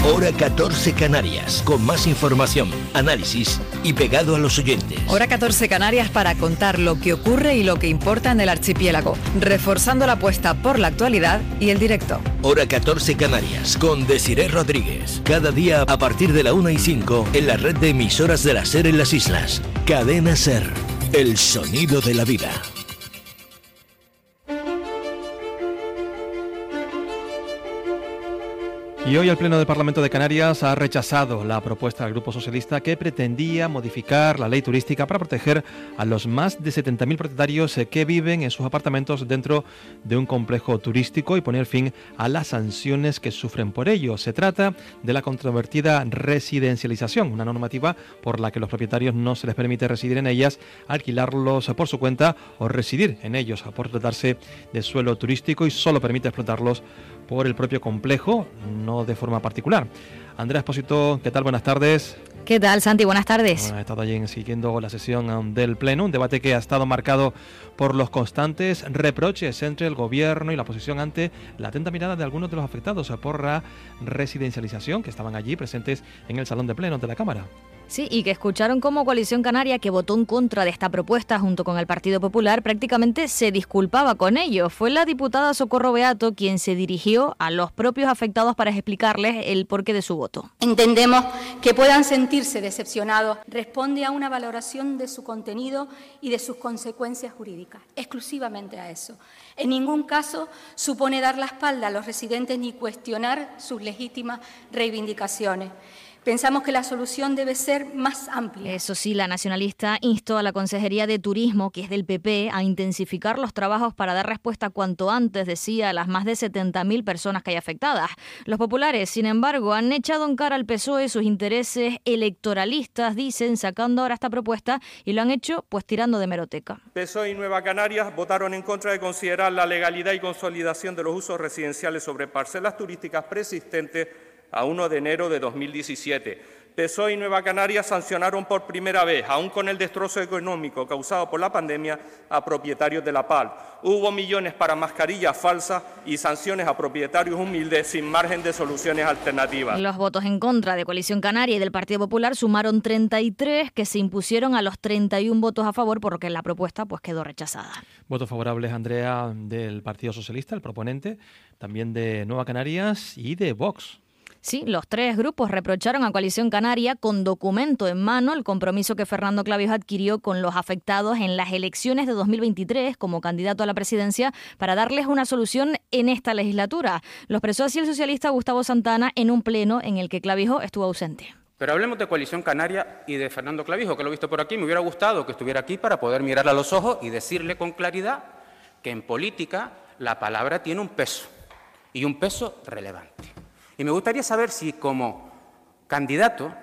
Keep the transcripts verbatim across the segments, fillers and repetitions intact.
Hora catorce Canarias, con más información, análisis y pegado a los oyentes. Hora catorce Canarias para contar lo que ocurre y lo que importa en el archipiélago, reforzando la apuesta por la actualidad y el directo. Hora catorce Canarias, con Desiré Rodríguez. Cada día a partir de la una y cinco en la red de emisoras de la SER en las islas. Cadena SER, el sonido de la vida. Y hoy el Pleno del Parlamento de Canarias ha rechazado la propuesta del Grupo Socialista que pretendía modificar la ley turística para proteger a los más de setenta mil propietarios que viven en sus apartamentos dentro de un complejo turístico y poner fin a las sanciones que sufren por ello. Se trata de la controvertida residencialización, una normativa por la que los propietarios no se les permite residir en ellas, alquilarlos por su cuenta o residir en ellos por tratarse de suelo turístico y solo permite explotarlos por el propio complejo, no de forma particular. Andrea Espósito, ¿qué tal? Buenas tardes. ¿Qué tal, Santi? Buenas tardes. Bueno, he estado allí siguiendo la sesión del Pleno, un debate que ha estado marcado por los constantes reproches entre el Gobierno y la oposición ante la atenta mirada de algunos de los afectados por la residencialización que estaban allí presentes en el Salón de Plenos de la Cámara. Sí, y que escucharon cómo Coalición Canaria, que votó en contra de esta propuesta junto con el Partido Popular, prácticamente se disculpaba con ellos. Fue la diputada Socorro Beato quien se dirigió a los propios afectados para explicarles el porqué de su voto. Entendemos que puedan sentirse decepcionados. Responde a una valoración de su contenido y de sus consecuencias jurídicas, exclusivamente a eso. En ningún caso supone dar la espalda a los residentes ni cuestionar sus legítimas reivindicaciones. Pensamos que la solución debe ser más amplia. Eso sí, la nacionalista instó a la Consejería de Turismo, que es del P P, a intensificar los trabajos para dar respuesta cuanto antes, decía, a las más de setenta mil personas que hay afectadas. Los populares, sin embargo, han echado en cara al P S O E sus intereses electoralistas, dicen, sacando ahora esta propuesta, y lo han hecho pues tirando de hemeroteca. P S O E y Nueva Canarias votaron en contra de considerar la legalidad y consolidación de los usos residenciales sobre parcelas turísticas preexistentes a primero de enero de dos mil diecisiete. P S O E y Nueva Canarias sancionaron por primera vez, aún con el destrozo económico causado por la pandemia, a propietarios de la P A L. Hubo millones para mascarillas falsas y sanciones a propietarios humildes sin margen de soluciones alternativas. Los votos en contra de Coalición Canaria y del Partido Popular sumaron treinta y tres, que se impusieron a los treinta y uno votos a favor, por lo que la propuesta pues quedó rechazada. Votos favorables, Andrea, del Partido Socialista, el proponente, también de Nueva Canarias y de Vox. Sí, los tres grupos reprocharon a Coalición Canaria, con documento en mano, el compromiso que Fernando Clavijo adquirió con los afectados en las elecciones de dos mil veintitrés como candidato a la presidencia para darles una solución en esta legislatura. Lo expresó así el socialista Gustavo Santana en un pleno en el que Clavijo estuvo ausente. Pero hablemos de Coalición Canaria y de Fernando Clavijo, que lo he visto por aquí. Me hubiera gustado que estuviera aquí para poder mirarle a los ojos y decirle con claridad que en política la palabra tiene un peso, y un peso relevante. Y me gustaría saber si, como candidato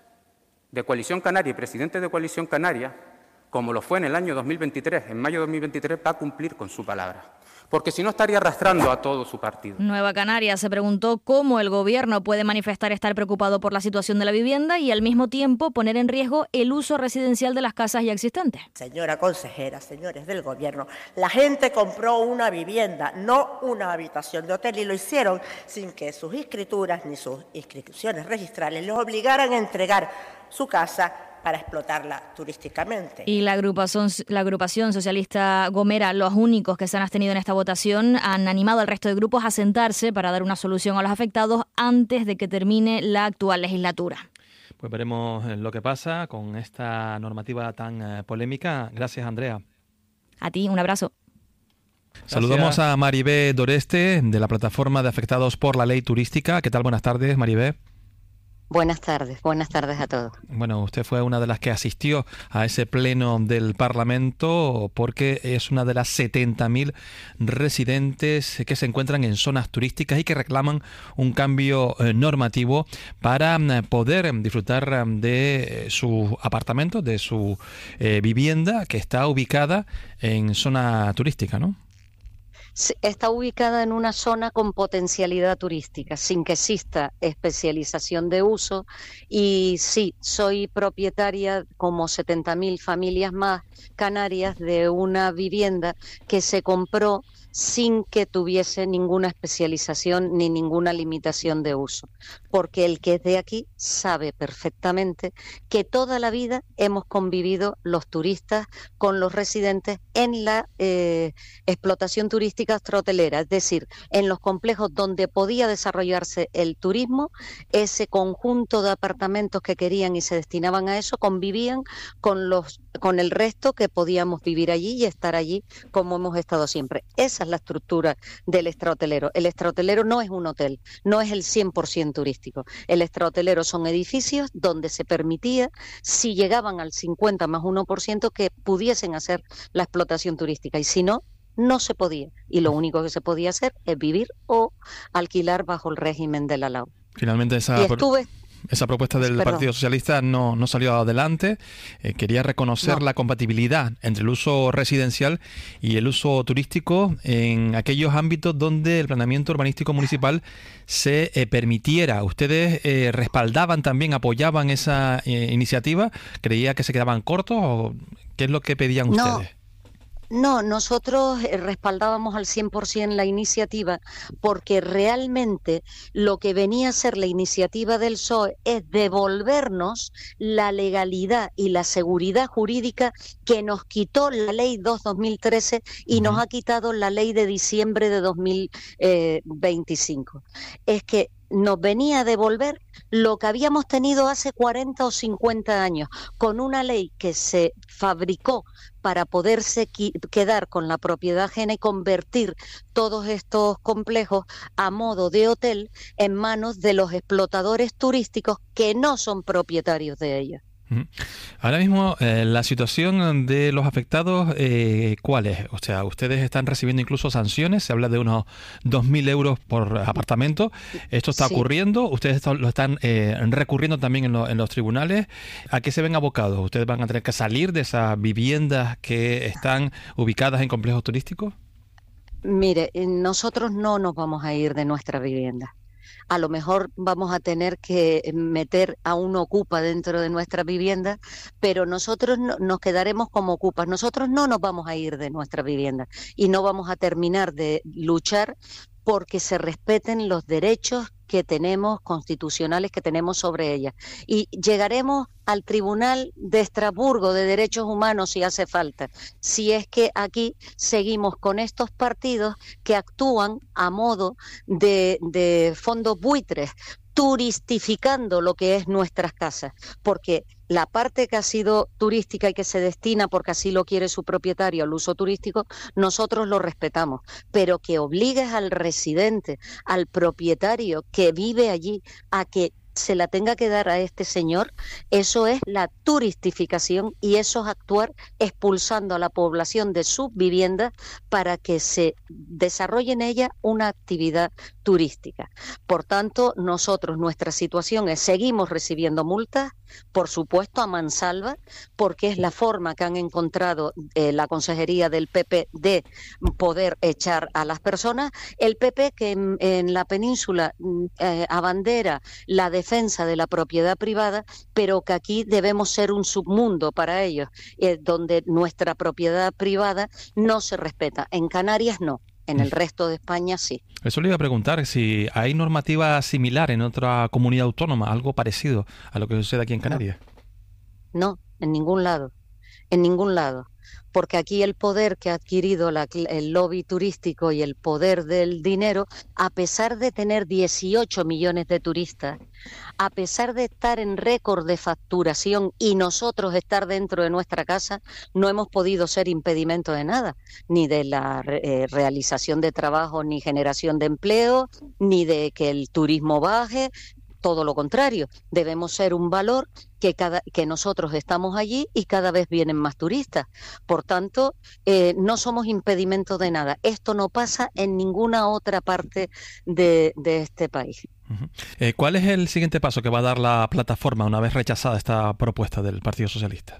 de Coalición Canaria y presidente de Coalición Canaria, como lo fue en el año dos mil veintitrés, en mayo de dos mil veintitrés, va a cumplir con su palabra. Porque si no estaría arrastrando a todo su partido. Nueva Canarias se preguntó cómo el Gobierno puede manifestar estar preocupado por la situación de la vivienda y al mismo tiempo poner en riesgo el uso residencial de las casas ya existentes. Señora consejera, señores del Gobierno, la gente compró una vivienda, no una habitación de hotel, y lo hicieron sin que sus escrituras ni sus inscripciones registrales les obligaran a entregar su casa para explotarla turísticamente. Y la agrupación, la agrupación socialista Gomera, los únicos que se han abstenido en esta votación, han animado al resto de grupos a sentarse para dar una solución a los afectados antes de que termine la actual legislatura. Pues veremos lo que pasa con esta normativa tan eh, polémica. Gracias, Andrea. A ti, un abrazo. Gracias. Saludamos a Maribé Doreste, de la Plataforma de Afectados por la Ley Turística. ¿Qué tal? Buenas tardes, Maribé. Buenas tardes, buenas tardes a todos. Bueno, usted fue una de las que asistió a ese pleno del Parlamento porque es una de las setenta mil residentes que se encuentran en zonas turísticas y que reclaman un cambio eh, normativo para eh, poder disfrutar de su apartamento, de su eh, vivienda que está ubicada en zona turística, ¿no? Está ubicada en una zona con potencialidad turística, sin que exista especialización de uso. Y sí, soy propietaria, como setenta mil familias más canarias, de una vivienda que se compró sin que tuviese ninguna especialización ni ninguna limitación de uso, porque el que es de aquí sabe perfectamente que toda la vida hemos convivido los turistas con los residentes en la eh, explotación turística astrohotelera, es decir, en los complejos donde podía desarrollarse el turismo, ese conjunto de apartamentos que querían y se destinaban a eso convivían con los con el resto que podíamos vivir allí y estar allí como hemos estado siempre. Esa es la estructura del extrahotelero. El extrahotelero no es un hotel, no es el cien por ciento turístico. El extrahotelero son edificios donde se permitía, si llegaban al cincuenta más uno por ciento, que pudiesen hacer la explotación turística, y si no, no se podía. Y lo único que se podía hacer es vivir o alquilar bajo el régimen de la L A U. Finalmente esa... Y estuve... Esa propuesta del Perdón. Partido Socialista no, no salió adelante. Eh, quería reconocer No. la compatibilidad entre el uso residencial y el uso turístico en aquellos ámbitos donde el planeamiento urbanístico municipal se eh, permitiera. ¿Ustedes eh, respaldaban también, apoyaban esa eh, iniciativa? ¿Creía que se quedaban cortos o qué es lo que pedían No. ustedes? No, nosotros respaldábamos al cien por ciento la iniciativa porque realmente lo que venía a ser la iniciativa del P S O E es devolvernos la legalidad y la seguridad jurídica que nos quitó la Ley dos barra dos mil trece y uh-huh. nos ha quitado la Ley de diciembre de dos mil veinticinco. Es que nos venía a devolver lo que habíamos tenido hace cuarenta o cincuenta años, con una ley que se fabricó para poderse qui- quedar con la propiedad ajena y convertir todos estos complejos a modo de hotel en manos de los explotadores turísticos que no son propietarios de ellos. Ahora mismo, eh, la situación de los afectados, eh, ¿cuál es? O sea, ustedes están recibiendo incluso sanciones, se habla de unos dos mil euros por apartamento. Esto está sí. ocurriendo, ustedes lo están eh, recurriendo también en, lo, en los tribunales. ¿A qué se ven abocados? ¿Ustedes van a tener que salir de esas viviendas que están ubicadas en complejos turísticos? Mire, nosotros no nos vamos a ir de nuestra vivienda. A lo mejor vamos a tener que meter a un ocupa dentro de nuestra vivienda, pero nosotros no, nos quedaremos como ocupas. Nosotros no nos vamos a ir de nuestra vivienda y no vamos a terminar de luchar porque se respeten los derechos que tenemos, constitucionales que tenemos sobre ella. Y llegaremos al Tribunal de Estrasburgo de Derechos Humanos si hace falta, si es que aquí seguimos con estos partidos que actúan a modo de, de fondos buitres, turistificando lo que es nuestras casas, porque la parte que ha sido turística y que se destina porque así lo quiere su propietario al uso turístico, nosotros lo respetamos, pero que obligues al residente, al propietario que vive allí a que se la tenga que dar a este señor, eso es la turistificación y eso es actuar expulsando a la población de sus viviendas para que se desarrolle en ella una actividad turística. Por tanto, nosotros, nuestra situación es, seguimos recibiendo multas, por supuesto a mansalva, porque es la forma que han encontrado eh, la Consejería del P P de poder echar a las personas. El P P que en, en la península eh, abandera la defensa de la propiedad privada, pero que aquí debemos ser un submundo para ellos, eh, donde nuestra propiedad privada no se respeta. En Canarias no. En el resto de España sí. Eso le iba a preguntar, si hay normativa similar en otra comunidad autónoma, algo parecido a lo que sucede aquí en Canarias. No, no, en ningún lado, en ningún lado. Porque aquí el poder que ha adquirido la, el lobby turístico y el poder del dinero, a pesar de tener dieciocho millones de turistas, a pesar de estar en récord de facturación y nosotros estar dentro de nuestra casa, no hemos podido ser impedimento de nada, ni de la eh, realización de trabajo, ni generación de empleo, ni de que el turismo baje. Todo lo contrario, debemos ser un valor que, cada, que nosotros estamos allí y cada vez vienen más turistas. Por tanto, eh, no somos impedimento de nada. Esto no pasa en ninguna otra parte de, de este país. Uh-huh. Eh, ¿Cuál es el siguiente paso que va a dar la plataforma una vez rechazada esta propuesta del Partido Socialista?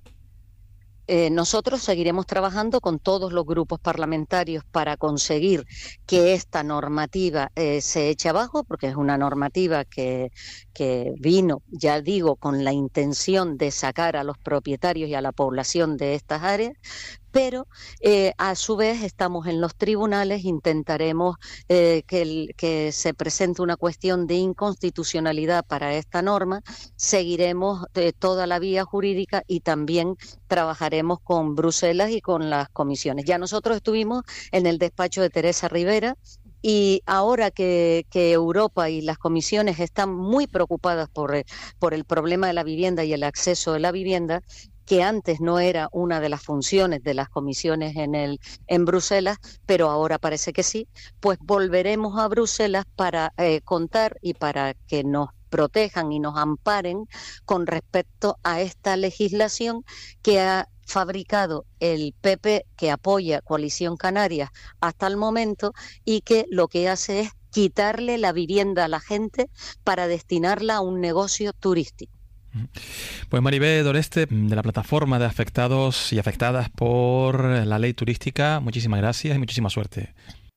Eh, nosotros seguiremos trabajando con todos los grupos parlamentarios para conseguir que esta normativa eh, se eche abajo, porque es una normativa que, que vino, ya digo, con la intención de sacar a los propietarios y a la población de estas áreas, pero eh, a su vez estamos en los tribunales, intentaremos eh, que, el, que se presente una cuestión de inconstitucionalidad para esta norma, seguiremos eh, toda la vía jurídica y también trabajaremos con Bruselas y con las comisiones. Ya nosotros estuvimos en el despacho de Teresa Rivera, y ahora que, que Europa y las comisiones están muy preocupadas por, por el problema de la vivienda y el acceso de la vivienda, que antes no era una de las funciones de las comisiones en, el, en Bruselas, pero ahora parece que sí, pues volveremos a Bruselas para eh, contar y para que nos protejan y nos amparen con respecto a esta legislación que ha fabricado el P P, que apoya Coalición Canarias hasta el momento, y que lo que hace es quitarle la vivienda a la gente para destinarla a un negocio turístico. Pues Maribel Doreste, de la plataforma de afectados y afectadas por la ley turística, muchísimas gracias y muchísima suerte.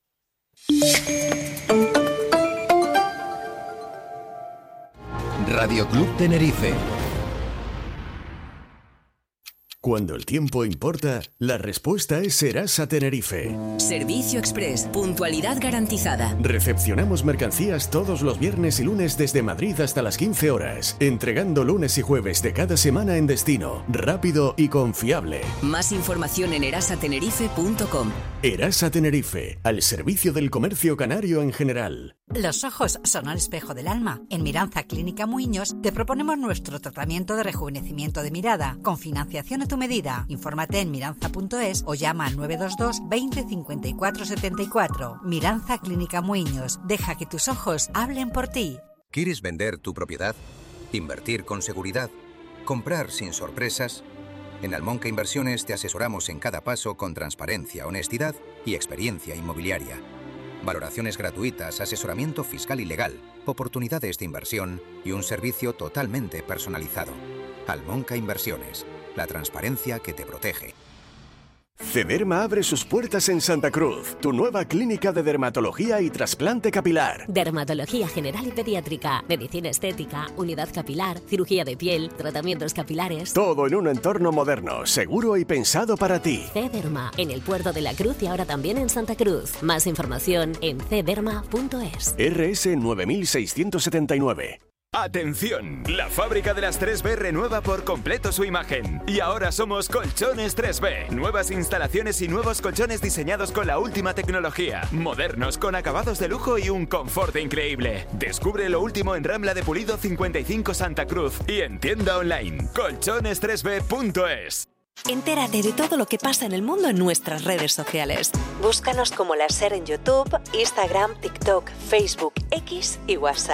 Radio Club Tenerife. Cuando el tiempo importa, la respuesta es Serasa Tenerife. Servicio Express, puntualidad garantizada. Recepcionamos mercancías todos los viernes y lunes desde Madrid hasta las quince horas, entregando lunes y jueves de cada semana en destino, rápido y confiable. Más información en erasa tenerife punto com. Erasa Tenerife, al servicio del comercio canario en general. Los ojos son el espejo del alma. En Miranza Clínica Muiños te proponemos nuestro tratamiento de rejuvenecimiento de mirada, con financiación a tu medida. Infórmate en miranza punto es o llama al nueve dos dos veinte cincuenta y cuatro setenta y cuatro. Miranza Clínica Muiños. Deja que tus ojos hablen por ti. ¿Quieres vender tu propiedad? ¿Invertir con seguridad? ¿Comprar sin sorpresas? En Almonca Inversiones te asesoramos en cada paso con transparencia, honestidad y experiencia inmobiliaria. Valoraciones gratuitas, asesoramiento fiscal y legal, oportunidades de inversión y un servicio totalmente personalizado. Almonca Inversiones, la transparencia que te protege. Cederma abre sus puertas en Santa Cruz, tu nueva clínica de dermatología y trasplante capilar. Dermatología general y pediátrica, medicina estética, unidad capilar, cirugía de piel, tratamientos capilares. Todo en un entorno moderno, seguro y pensado para ti. Cederma, en el Puerto de la Cruz y ahora también en Santa Cruz. Más información en cederma punto es. R S nueve mil seiscientos setenta y nueve. ¡Atención! La fábrica de las tres B renueva por completo su imagen. Y ahora somos Colchones tres B. Nuevas instalaciones y nuevos colchones diseñados con la última tecnología. Modernos, con acabados de lujo y un confort increíble. Descubre lo último en Rambla de Pulido cincuenta y cinco Santa Cruz y en tienda online colchones tres b punto es. Entérate de todo lo que pasa en el mundo en nuestras redes sociales. Búscanos como La Ser en YouTube, Instagram, TikTok, Facebook, X y WhatsApp.